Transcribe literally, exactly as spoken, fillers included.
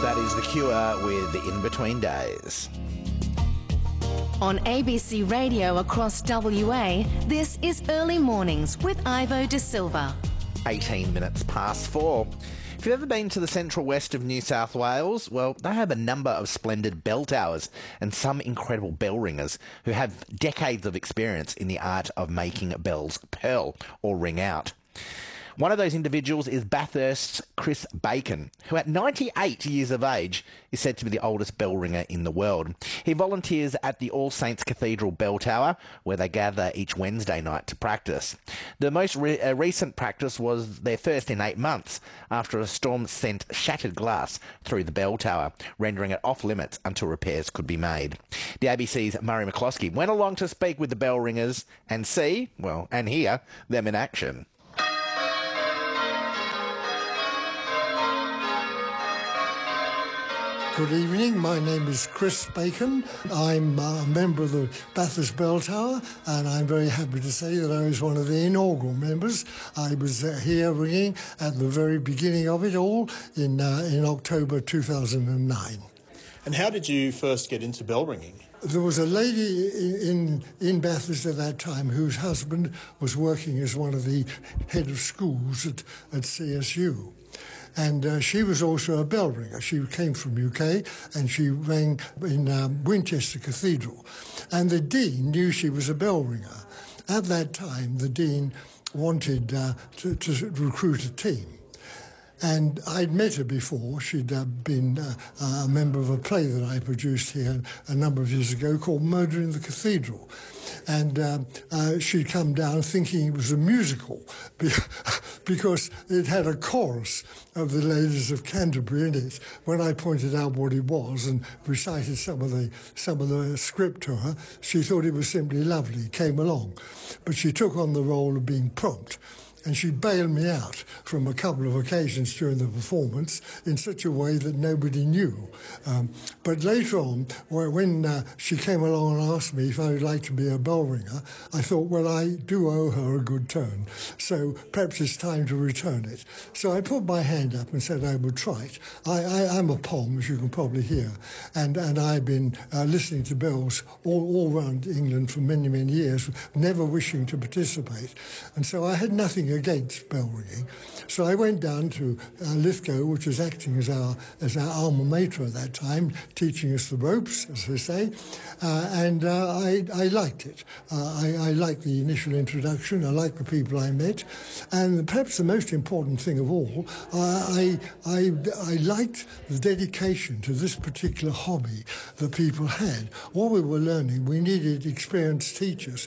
That is The Cure with the In Between Days. On A B C Radio across W A, this is Early Mornings with Ivo De Silva. eighteen minutes past four. If you've ever been to the central west of New South Wales, well, they have a number of splendid bell towers and some incredible bell ringers who have decades of experience in the art of making bells pearl or ring out. One of those individuals is Bathurst's Chris Bacon, who at ninety-eight years of age is said to be the oldest bell ringer in the world. He volunteers at the All Saints Cathedral Bell Tower, where they gather each Wednesday night to practice. The most re- uh, recent practice was their first in eight months, after a storm sent shattered glass through the bell tower, rendering it off limits until repairs could be made. The A B C's Murray McCloskey went along to speak with the bell ringers and see, well, and hear them in action. Good evening, my name is Chris Bacon. I'm a member of the Bathurst Bell Tower, and I'm very happy to say that I was one of the inaugural members. I was uh, here ringing at the very beginning of it all in, uh, in October two thousand nine. And how did you first get into bell ringing? There was a lady in, in Bathurst at that time whose husband was working as one of the head of schools at, at C S U. And uh, she was also a bell ringer. She came from U K and she rang in um, Winchester Cathedral. And the Dean knew she was a bell ringer. At that time, the Dean wanted uh, to, to recruit a team. And I'd met her before. She'd uh, been uh, a member of a play that I produced here a number of years ago called Murder in the Cathedral. And uh, uh, she'd come down thinking it was a musical because it had a chorus of the Ladies of Canterbury in it. When I pointed out what it was and recited some of the some of the script to her, she thought it was simply lovely, came along. But she took on the role of being prompt. And she bailed me out from a couple of occasions during the performance in such a way that nobody knew. Um, but later on, when uh, she came along and asked me if I would like to be a bell ringer, I thought, well, I do owe her a good turn, so perhaps it's time to return it. So I put my hand up and said I would try it. I, I, I'm a P O M, as you can probably hear, and, and I've been uh, listening to bells all, all around England for many, many years, never wishing to participate. And so I had nothing against bell ringing. So I went down to uh, Lithgow, which was acting as our as our alma mater at that time, teaching us the ropes, as they say, uh, and uh, I, I liked it. Uh, I, I liked the initial introduction, I liked the people I met, and perhaps the most important thing of all, uh, I, I, I liked the dedication to this particular hobby that people had. What we were learning, we needed experienced teachers